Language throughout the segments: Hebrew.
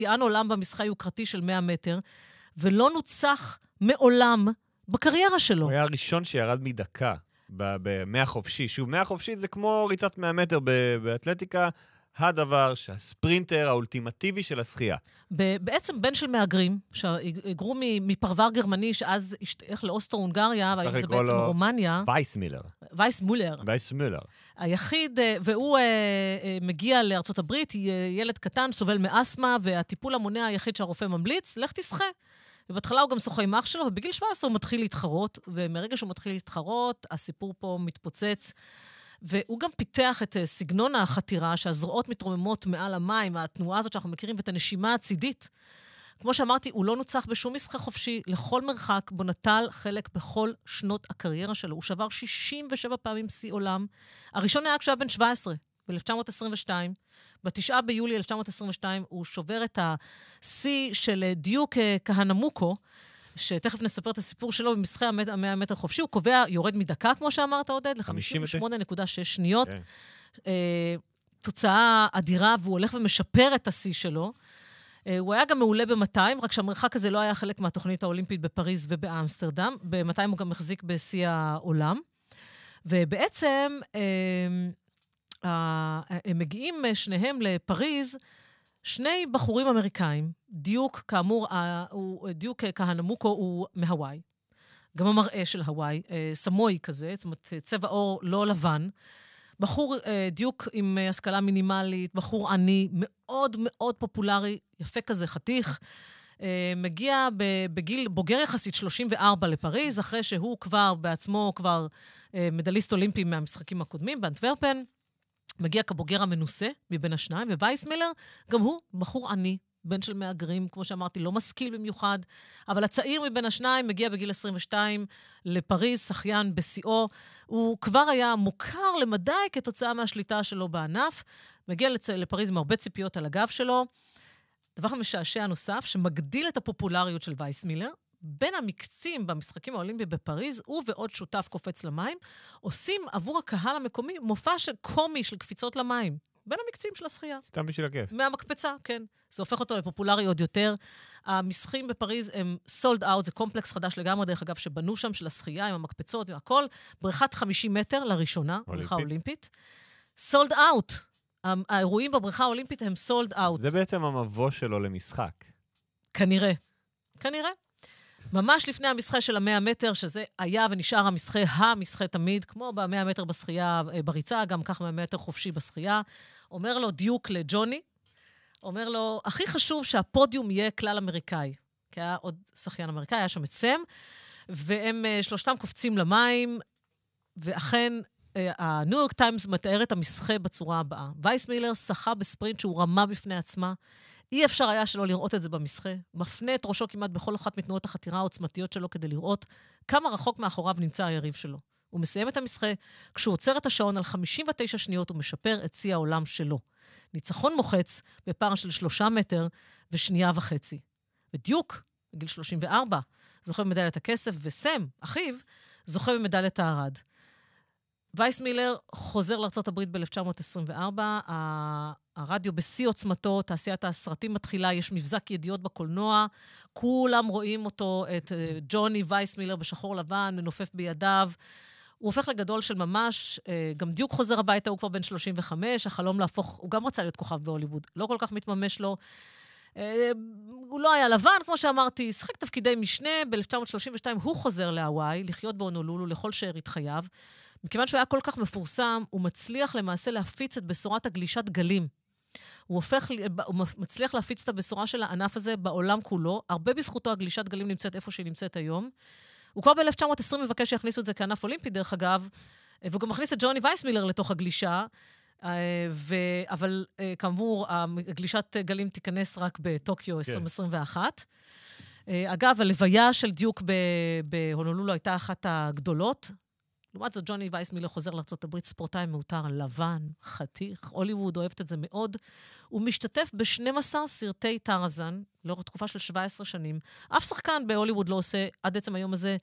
שיאן עולם במשחק יוקרתי של 100 מטר, ולא נוצח מעולם בקריירה שלו. הוא היה הראשון שירד מדקה ב-100 חופשי. שוב, 100 חופשי זה כמו ריצת 100 מטר באתלטיקה, הדבר שהספרינטר האולטימטיבי של השחייה. בעצם בן של מהגרים, שהגרו מפרבר גרמני, שאז השתייך לאוסטרו-הונגריה, והיום זה בעצם רומניה. וייסמולר. היחיד, והוא מגיע לארצות הברית, ילד קטן, סובל מאסמה, והטיפול המונע היחיד שהרופא ממליץ, לך תשחה. ובהתחלה הוא גם שוחה עם אח שלו, ובגיל 17 הוא מתחיל להתחרות, ומרגע שהוא מתחיל להתחרות, הסיפור פה מתפוצץ. והוא גם פיתח את סגנון החתירה, שהזרועות מתרוממות מעל המים, התנועה הזאת שאנחנו מכירים, ואת הנשימה הצידית. כמו שאמרתי, הוא לא נוצח בשום משחק חופשי, לכל מרחק, בו נטל חלק בכל שנות הקריירה שלו. הוא שבר 67 פעמים שיא עולם. הראשון היה כשהיה בן 17, ב-1922. ב-9 ביולי 1922 הוא שובר את השיא של דיוק כהנמוקו, שתכף נספר את הסיפור שלו במשחק 100 מטר חופשי. הוא קובע, יורד מדקה, כמו שאמרת, עודד, ל-58.6 שניות. תוצאה אדירה, והוא הולך ומשפר את השיא שלו. הוא היה גם מעולה ב-200, רק שהמרחק הזה לא היה חלק מהתוכנית האולימפית בפריז ובאמסטרדם. ב-200 הוא גם מחזיק בשיא העולם. ובעצם הם מגיעים שניהם לפריז, שני בחורים אמריקאים, דיוק, כאמור, דיוק כהנמוקו הוא מהוואי. גם המראה של הוואי, סמוי כזה, זאת אומרת, צבע אור לא לבן. בחור דיוק עם השכלה מינימלית, בחור עני, מאוד מאוד פופולרי, יפה כזה, חתיך. מגיע בגיל בוגר יחסית 34 לפריז, אחרי שהוא כבר בעצמו כבר מדליסט אולימפי מהמשחקים הקודמים, באנטוורפן. מגיע כבוגר המנוסה מבין השניים, ווייסמילר, גם הוא בחור עני, בן של מהגרים, כמו שאמרתי, לא משכיל במיוחד, אבל הצעיר מבין השניים מגיע בגיל 22 לפריז, שחיין בשיאו, הוא כבר היה מוכר למדי כתוצאה מהשליטה שלו בענף, מגיע לפריז עם הרבה ציפיות על הגב שלו, דבר המשעשע נוסף, שמגדיל את הפופולריות של וייסמילר, בין המקצים במשחקים האולימפיים בפריז, הוא ועוד שותף קופץ למים, עושים עבור הקהל המקומי מופע של קומי של קפיצות למים. בין המקצים של השחייה. סתם בשביל הכיף. מהמקפצה, כן. זה הופך אותו לפופולרי עוד יותר. המשחקים בפריז הם sold out, זה קומפלקס חדש לגמרי, דרך אגב, שבנו שם של השחייה עם המקפצות והכל, בריכת 50 מטר לראשונה, בריכה אולימפית. sold out. האירועים בבריכה האולימפית הם sold out. זה בעצם המבוא שלו למשחק. כנראה. ממש לפני המשחק של 100 מטר, שזה היה ונשאר המשחק תמיד, כמו ב100 מטר בשחייה, בריצה, גם כך 100 מטר חופשי בשחייה, אומר לו דיוק לג'וני, אומר לו, הכי חשוב שהפודיום יהיה כלל אמריקאי, כי היה עוד שחיין אמריקאי, היה שם את סם, והם שלושתם קופצים למים, ואכן, הניו יורק טיימס מתאר את המשחק בצורה הבאה. וייסמילר שחה בספרינט שהוא רמה בפני עצמה, אי אפשר היה שלא לראות את זה במשחק. מפנה את ראשו כמעט בכל אחת מתנועות החתירה העוצמתיות שלו כדי לראות כמה רחוק מאחוריו נמצא היריב שלו. הוא מסיים את המשחק, כשהוא עוצר את השעון על 59 שניות, הוא משפר את שיא העולם שלו. ניצחון מוחץ בפער של 3 מטר ושנייה וחצי. ודיוק, בגיל 34, זוכה במדליית הכסף, וסם, אחיו, זוכה במדליית הארד. וייסמילר חוזר לארצות הברית ב-1924, הרדיו בשיא עוצמתו, תעשיית הסרטים מתחילה, יש מבזק ידיעות בקולנוע, כולם רואים אותו, את ג'וני וייסמילר בשחור לבן, מנופף בידיו, הוא הופך לגדול של ממש, גם דיוק חוזר הביתה, הוא כבר בן 35, החלום להפוך, הוא גם רצה להיות כוכב בהוליווד, לא כל כך מתממש לו, הוא לא היה לבן, כמו שאמרתי, שחק תפקידי משנה, ב-1932 הוא חוזר להוואי, לחיות בהונולולו לכל שארית חייו, מכיוון שהוא היה כל כך מפורסם, הוא מצליח למעשה להפיץ את בשורת הגלישת גלים. הוא מצליח להפיץ את הבשורה של הענף הזה בעולם כולו, הרבה בזכותו הגלישת גלים נמצאת איפה שהיא נמצאת היום. הוא כבר ב-1920 מבקש שיכניסו את זה כענף אולימפי, דרך אגב, והוא גם מכניס את ג'וני וייסמילר לתוך הגלישה, אבל כאמור, הגלישת גלים תיכנס רק בטוקיו 2021. אגב, הלוויה של דיוק בהונולולו הייתה אחת הגדולות, לעומת זאת, ג'וני וייסמילר חוזר לארצות הברית, ספורטאי מאותר, לבן, חתיך, הוליווד אוהבת את זה מאוד. הוא משתתף ב-12 סרטי טרזן, לאורך תקופה של 17 שנים. אף שחקן בהוליווד לא עושה, עד עצם היום הזה,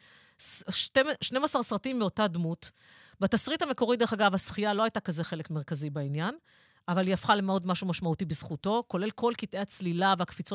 12 סרטים מאותה דמות. בתסריט המקורי, דרך אגב, השחייה לא הייתה כזה חלק מרכזי בעניין, אבל היא הפכה למאוד משהו משמעותי בזכותו, כולל כל קטעי הצלילה והקפיצות